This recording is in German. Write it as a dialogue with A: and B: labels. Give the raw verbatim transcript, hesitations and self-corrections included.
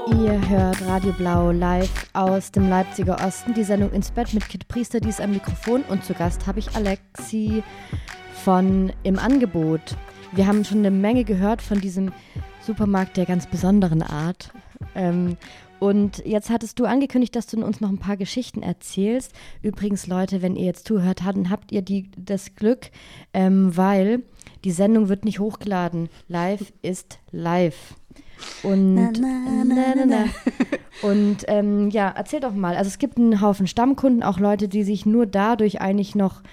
A: Ihr hört Radio Blau live aus dem Leipziger Osten, die Sendung ins Bett mit Kit Priester, die ist am Mikrofon und zu Gast habe ich Alexi von Im Angebot. Wir haben schon eine Menge gehört von diesem Supermarkt der ganz besonderen Art. Ähm, und jetzt hattest du angekündigt, dass du uns noch ein paar Geschichten erzählst. Übrigens, Leute, wenn ihr jetzt zuhört, dann habt ihr die, das Glück, ähm, weil die Sendung wird nicht hochgeladen. Live ist live. Und, na, na, na, na, na. und ähm, ja, erzähl doch mal. Also es gibt einen Haufen Stammkunden, auch Leute, die sich nur dadurch eigentlich noch